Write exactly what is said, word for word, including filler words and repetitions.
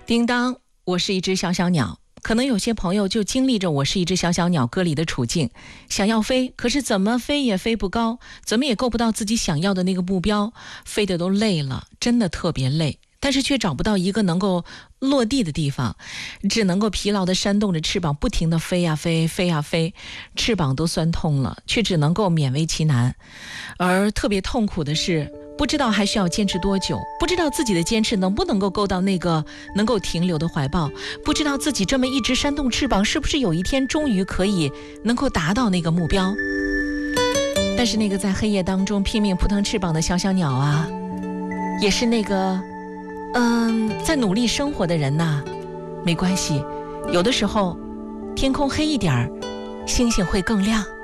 叮当，我是一只小小鸟。可能有些朋友就经历着我是一只小小鸟歌里的处境，想要飞，可是怎么飞也飞不高，怎么也够不到自己想要的那个目标，飞得都累了，真的特别累，但是却找不到一个能够落地的地方，只能够疲劳地扇动着翅膀，不停地飞呀飞，飞呀飞，翅膀都酸痛了，却只能够勉为其难。而特别痛苦的是，不知道还需要坚持多久，不知道自己的坚持能不能够够到那个能够停留的怀抱，不知道自己这么一直扇动翅膀，是不是有一天终于可以能够达到那个目标。但是那个在黑夜当中拼命扑腾翅膀的小小鸟啊，也是那个嗯，在努力生活的人呐。没关系，有的时候天空黑一点儿，星星会更亮。